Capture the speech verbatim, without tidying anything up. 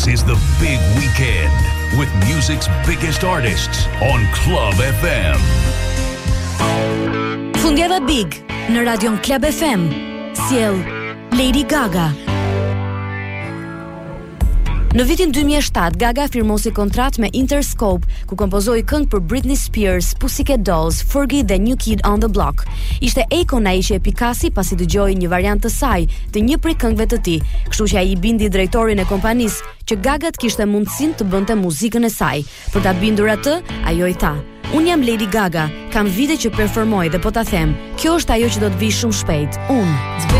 is the big weekend with music's biggest artists on Club F M. Fundjava Big në Radion Club F M. Sjell Lady Gaga. Në vitin dy mijë e shtatë, Gaga firmosi kontratë me Interscope, ku kompozoi këngë për Britney Spears, Pussycat Dolls, Fergie dhe New Kid on the Block. Ishte Akon ai që e pikasi pasi dëgjoi një variant të saj të një prej këngëve të tij, kështu që ai i bindi drejtorin e kompanisë që Gaga të kishte mundësinë të bënte muzikën e saj. Për ta bindur atë, ajo i tha: "Unë jam Lady Gaga, kam vite që performoj dhe po ta them, kjo është ajo që do të vijë shumë shpejt. Unë